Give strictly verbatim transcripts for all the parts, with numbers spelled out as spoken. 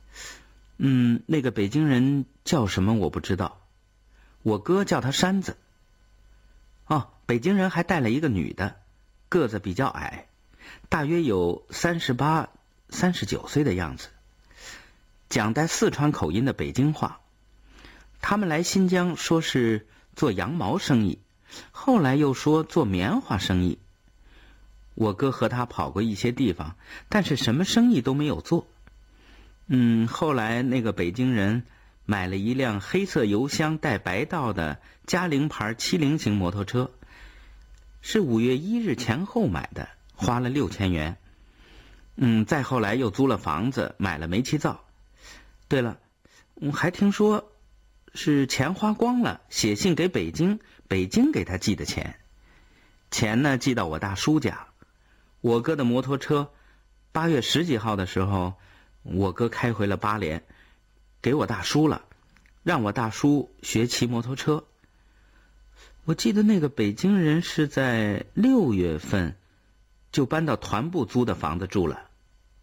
嗯，那个北京人叫什么我不知道，我哥叫他山子。哦，北京人还带了一个女的，个子比较矮，大约有三十八、三十九岁的样子，讲带四川口音的北京话。他们来新疆说是做羊毛生意，后来又说做棉花生意。我哥和他跑过一些地方，但是什么生意都没有做。嗯，后来那个北京人买了一辆黑色油箱带白道的嘉陵牌七零型摩托车，是五月一日前后买的，花了六千元。嗯，再后来又租了房子，买了煤气灶。对了，我还听说是钱花光了，写信给北京，北京给他寄的钱。钱呢寄到我大叔家。我哥的摩托车八月十几号的时候，我哥开回了巴联，给我大叔了，让我大叔学骑摩托车。我记得那个北京人是在六月份就搬到团部租的房子住了。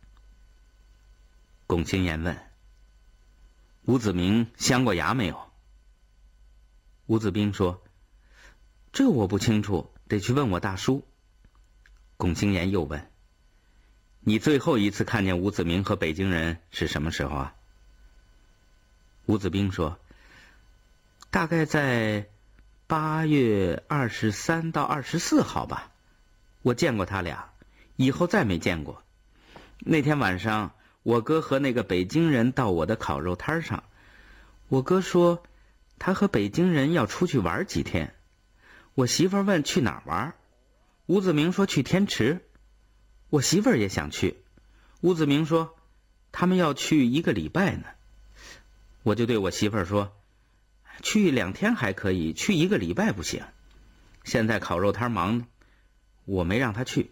龚清言问：吴子明相过牙没有？吴子兵说：这我不清楚，得去问我大叔。龚清言又问：你最后一次看见吴子明和北京人是什么时候啊？吴子兵说：大概在八月二十三到二十四号吧，我见过他俩，以后再没见过。那天晚上我哥和那个北京人到我的烤肉摊上，我哥说他和北京人要出去玩几天。我媳妇儿问去哪儿玩，吴子明说去天池。我媳妇儿也想去，吴子明说他们要去一个礼拜呢。我就对我媳妇儿说，去两天还可以，去一个礼拜不行。现在烤肉摊忙，我没让他去。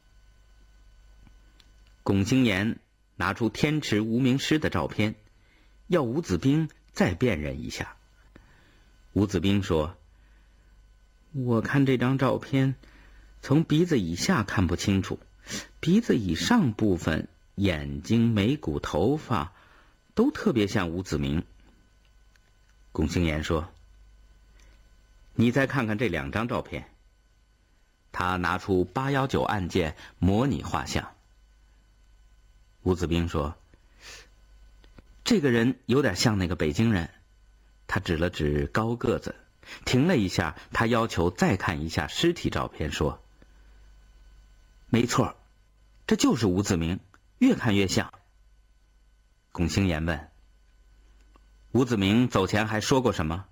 龚清言拿出天池无名尸的照片，要吴子兵再辨认一下。吴子兵说，我看这张照片，从鼻子以下看不清楚，鼻子以上部分，眼睛、眉骨、头发都特别像吴子明。龚清言说，你再看看这两张照片。他拿出八一九案件模拟画像。吴子兵说，这个人有点像那个北京人。他指了指高个子，停了一下，他要求再看一下尸体照片，说，没错，这就是吴子明，越看越像。龚清言问，吴子明走前还说过什么？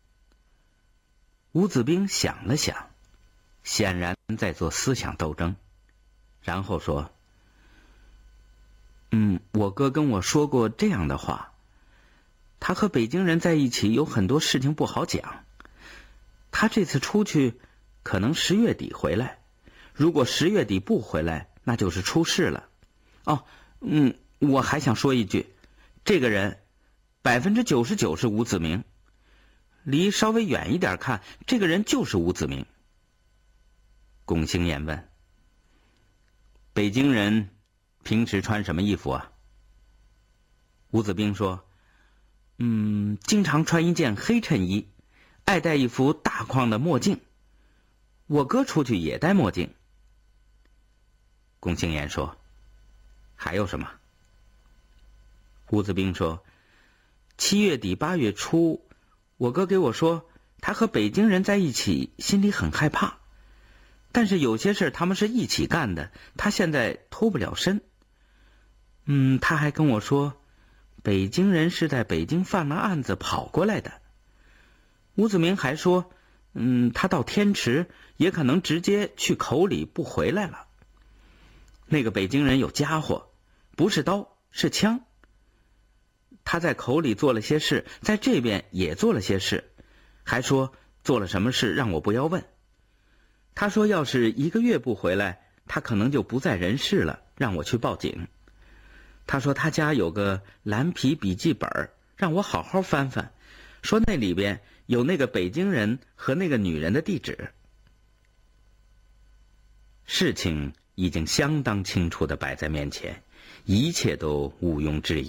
吴子兵想了想，显然在做思想斗争，然后说，嗯，我哥跟我说过这样的话，他和北京人在一起有很多事情不好讲，他这次出去可能十月底回来，如果十月底不回来，那就是出事了。哦，嗯，我还想说一句，这个人百分之九十九是吴子明，离稍微远一点看，这个人就是吴子明。龚清言问，北京人平时穿什么衣服啊？吴子兵说，嗯，经常穿一件黑衬衣，爱戴一副大框的墨镜。我哥出去也戴墨镜。龚清言说，还有什么？吴子兵说，七月底八月初，我哥给我说，他和北京人在一起，心里很害怕。但是有些事他们是一起干的，他现在脱不了身。嗯，他还跟我说，北京人是在北京犯了案子跑过来的。吴子明还说，嗯，他到天池也可能直接去口里不回来了。那个北京人有家伙，不是刀，是枪。他在口里做了些事，在这边也做了些事，还说做了什么事让我不要问。他说要是一个月不回来，他可能就不在人世了，让我去报警。他说他家有个蓝皮笔记本，让我好好翻翻，说那里边有那个北京人和那个女人的地址。事情已经相当清楚地摆在面前，一切都毋庸置疑。